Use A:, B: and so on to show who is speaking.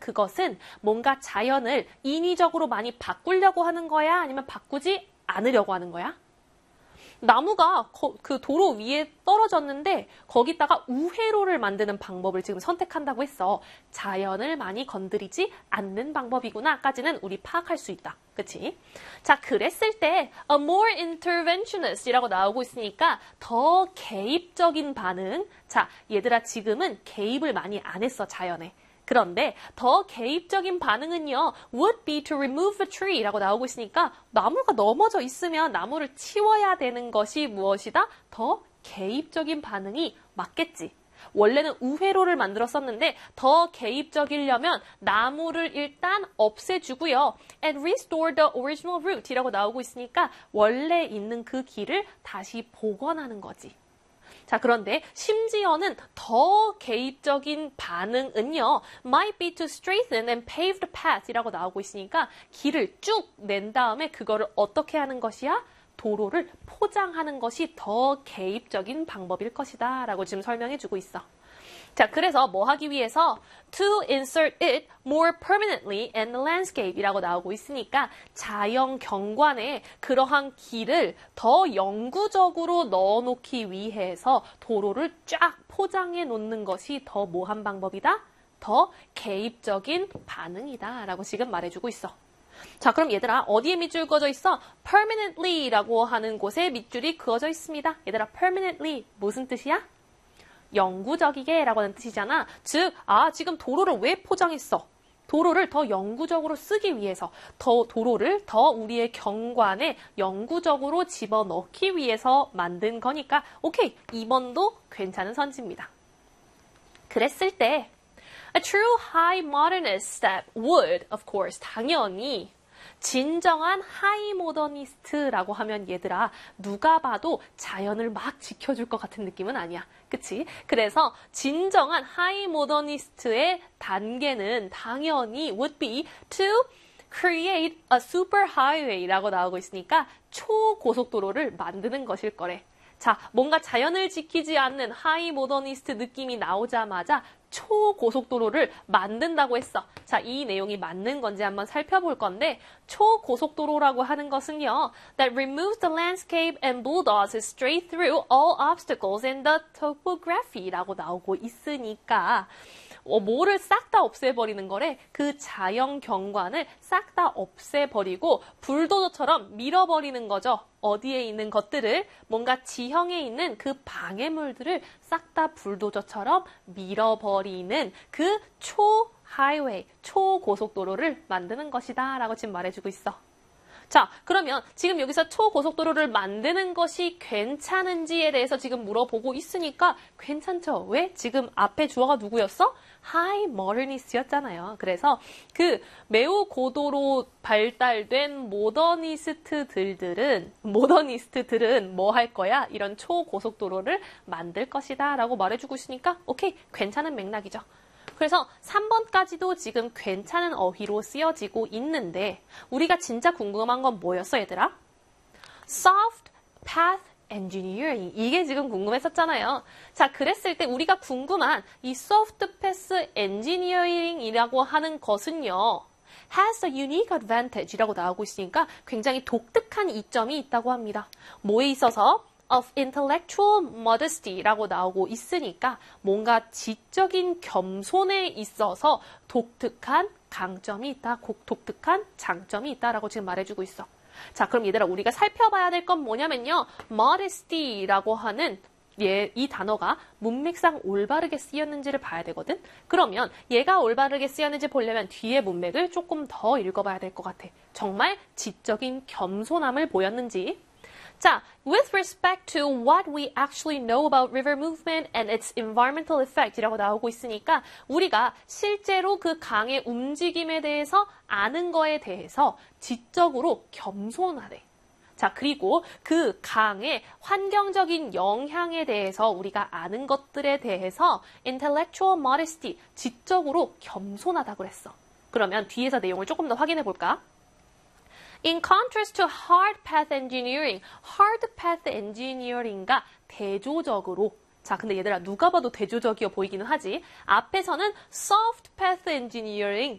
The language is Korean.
A: 그것은 뭔가 자연을 인위적으로 많이 바꾸려고 하는 거야? 아니면 바꾸지 않으려고 하는 거야? 나무가 그 도로 위에 떨어졌는데 거기다가 우회로를 만드는 방법을 지금 선택한다고 했어. 자연을 많이 건드리지 않는 방법이구나까지는 우리 파악할 수 있다. 그치? 자, 그랬을 때 a more interventionist이라고 나오고 있으니까 더 개입적인 반응. 자, 얘들아 지금은 개입을 많이 안 했어, 자연에. 그런데 더 개입적인 반응은요, would be to remove a tree 라고 나오고 있으니까 나무가 넘어져 있으면 나무를 치워야 되는 것이 무엇이다? 더 개입적인 반응이 맞겠지. 원래는 우회로를 만들었었는데 더 개입적이려면 나무를 일단 없애주고요. and restore the original route 이라고 나오고 있으니까 원래 있는 그 길을 다시 복원하는 거지. 자, 그런데 심지어는 더 개입적인 반응은요. might be to straighten and pave the path 이라고 나오고 있으니까 길을 쭉 낸 다음에 그거를 어떻게 하는 것이야? 도로를 포장하는 것이 더 개입적인 방법일 것이다 라고 지금 설명해주고 있어. 자, 그래서 뭐 하기 위해서 to insert it more permanently in the landscape 이라고 나오고 있으니까 자연 경관에 그러한 길을 더 영구적으로 넣어놓기 위해서 도로를 쫙 포장해 놓는 것이 더 뭐한 방법이다? 더 개입적인 반응이다 라고 지금 말해주고 있어. 자, 그럼 얘들아 어디에 밑줄 그어져 있어? permanently 라고 하는 곳에 밑줄이 그어져 있습니다. 얘들아 permanently 무슨 뜻이야? 영구적이게 라고 하는 뜻이잖아. 즉, 지금 도로를 왜 포장했어? 도로를 더 영구적으로 쓰기 위해서, 도로를 더 우리의 경관에 영구적으로 집어넣기 위해서 만든 거니까, 오케이, 2번도 괜찮은 선지입니다. 그랬을 때, a true high modernist step would, of course, 당연히, 진정한 하이 모더니스트라고 하면 얘들아 누가 봐도 자연을 막 지켜줄 것 같은 느낌은 아니야. 그치? 그래서 진정한 하이 모더니스트의 단계는 당연히 would be to create a super highway라고 나오고 있으니까 초고속도로를 만드는 것일 거래. 자, 뭔가 자연을 지키지 않는 하이 모더니스트 느낌이 나오자마자 초고속도로를 만든다고 했어. 자, 이 내용이 맞는 건지 한번 살펴볼 건데 초고속도로라고 하는 것은요. that removes the landscape and bulldozes straight through all obstacles in the topography 라고 나오고 있으니까 뭐를 싹 다 없애버리는 거래. 그 자연 경관을 싹 다 없애버리고 불도저처럼 밀어버리는 거죠. 어디에 있는 것들을 뭔가 지형에 있는 그 방해물들을 싹 다 불도저처럼 밀어버리는 그 초하이웨이, 초고속도로를 만드는 것이다 라고 지금 말해주고 있어. 자, 그러면 지금 여기서 초고속도로를 만드는 것이 괜찮은지에 대해서 지금 물어보고 있으니까 괜찮죠? 왜? 지금 앞에 주어가 누구였어? High Modernist였잖아요. 그래서 그 매우 고도로 발달된 모더니스트들은 뭐 할 거야? 이런 초고속도로를 만들 것이다 라고 말해주고 있으니까 오케이, 괜찮은 맥락이죠. 그래서 3번까지도 지금 괜찮은 어휘로 쓰여지고 있는데 우리가 진짜 궁금한 건 뭐였어, 얘들아? Soft Path Engineering. 이게 지금 궁금했었잖아요. 자, 그랬을 때 우리가 궁금한 이 Soft Path Engineering이라고 하는 것은요. has a unique advantage이라고 나오고 있으니까 굉장히 독특한 이점이 있다고 합니다. 뭐에 있어서? of intellectual modesty라고 나오고 있으니까 뭔가 지적인 겸손에 있어서 독특한 강점이 있다, 독특한 장점이 있다라고 지금 말해주고 있어. 자, 그럼 얘들아 우리가 살펴봐야 될 건 뭐냐면요. modesty라고 하는 이 단어가 문맥상 올바르게 쓰였는지를 봐야 되거든. 그러면 얘가 올바르게 쓰였는지 보려면 뒤에 문맥을 조금 더 읽어봐야 될 것 같아. 정말 지적인 겸손함을 보였는지. 자, with respect to what we actually know about river movement and its environmental effect이라고 나오고 있으니까 우리가 실제로 그 강의 움직임에 대해서 아는 거에 대해서 지적으로 겸손하래. 자, 그리고 그 강의 환경적인 영향에 대해서 우리가 아는 것들에 대해서 intellectual modesty, 지적으로 겸손하다고 그랬어. 그러면 뒤에서 내용을 조금 더 확인해 볼까? In contrast to hard path engineering, hard path engineering과 대조적으로 자, 근데 얘들아 누가 봐도 대조적이어 보이기는 하지. 앞에서는 soft path engineering,